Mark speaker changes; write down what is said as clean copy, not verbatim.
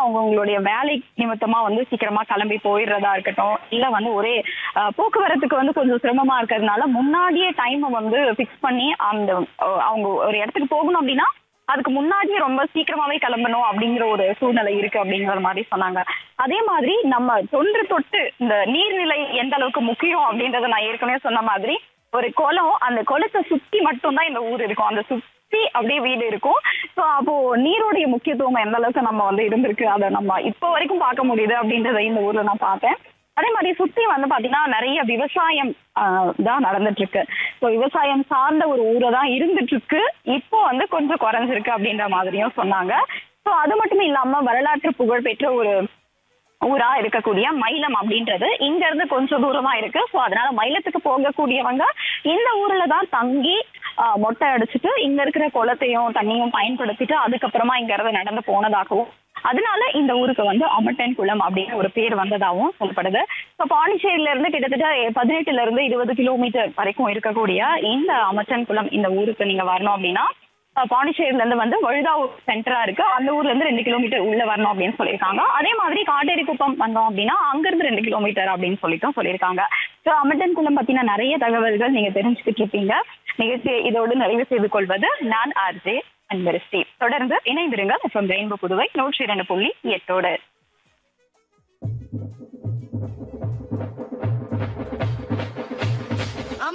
Speaker 1: அவங்களுடைய வேலை நிமித்தமா வந்து சீக்கிரமா கிளம்பி போயிடுறதா இருக்கட்டும், இல்ல வந்து ஒரே போக்குவரத்துக்கு வந்து கொஞ்சம் சிரமமா இருக்கிறதுனால முன்னாடியே டைமை வந்து ஃபிக்ஸ் பண்ணி அந்த அவங்க ஒரு இடத்துக்கு போகணும் அப்படின்னா அதுக்கு முன்னாடியே ரொம்ப சீக்கிரமாவே கிளம்பணும் அப்படிங்கிற ஒரு சூழ்நிலை இருக்கு அப்படிங்கிற மாதிரி சொன்னாங்க. அதே மாதிரி நம்ம தொன்று தொட்டு இந்த நீர்நிலை எந்த அளவுக்கு முக்கியம் அப்படின்றத நான் ஏற்கனவே சொன்ன மாதிரி ஒரு குளம், அந்த குளத்தை சுத்தி மட்டும்தான் இந்த ஊர் இருக்கும். அந்த சுத்தி அப்படியே வீடு இருக்கும். ஸோ அப்போ நீருடைய முக்கியத்துவம் எந்த அளவுக்கு நம்ம வந்து இருந்திருக்கு அதை நம்ம இப்போ வரைக்கும் பார்க்க முடியுது அப்படின்றத இந்த ஊர்ல நான் பார்த்தேன். அதே மாதிரி சுத்தி வந்து பாத்தீங்கன்னா நிறைய விவசாயம் தான் நடந்துட்டு இருக்கு. ஸோ விவசாயம் சார்ந்த ஒரு ஊரை தான் இருந்துட்டு இருக்கு. இப்போ வந்து கொஞ்சம் குறைஞ்சிருக்கு அப்படின்ற மாதிரியும் சொன்னாங்க. ஸோ அது மட்டும் இல்லாம வரலாற்று புகழ்பெற்ற ஒரு ஊரா இருக்கக்கூடிய மயிலம் அப்படின்றது இங்க இருந்து கொஞ்சம் தூரமா இருக்கு. ஸோ அதனால மயிலத்துக்கு போகக்கூடியவங்க இந்த ஊர்ல தான் தங்கி மொட்டை அடிச்சுட்டு இங்க இருக்கிற குளத்தையும் தண்ணியும் பயன்படுத்திட்டு அதுக்கப்புறமா இங்க இருந்து நடந்து போனதாகவும், அதனால இந்த ஊருக்கு வந்து அமட்டன் குளம் அப்படின்னு ஒரு பேர் வந்ததாகவும் சொல்லப்படுது. இப்போ பாண்டிச்சேரியில இருந்து கிட்டத்தட்ட 18ல இருந்து 20 கிலோமீட்டர் வரைக்கும் இருக்கக்கூடிய இந்த அமட்டன் குளம் இந்த ஊருக்கு நீங்க வரணும் அப்படின்னா பாண்டிச்சேரியில இருந்து வந்து வழுதாவூர் சென்டரா இருக்கு. அந்த ஊர்ல இருந்து 2 கிலோமீட்டர் உள்ள வரணும் அப்படின்னு சொல்லியிருக்காங்க. அதே மாதிரி காட்டேரி குப்பம் வந்தோம் அப்படின்னா அங்க இருந்து 2 கிலோமீட்டர் அப்படின்னு சொல்லியிருக்காங்க. ஸோ அமட்டன் குளம் பத்தின நிறைய தகவல்கள் நீங்க தெரிஞ்சுக்கிட்டு இருப்பீங்க. நிகழ்ச்சியை இதோடு நிறைவு செய்து கொள்வது நான் ஆர்ஜே அன்பரசி. தொடர்ந்து இணைந்திருங்கள் ரெயின்போ புதுவை 102.8.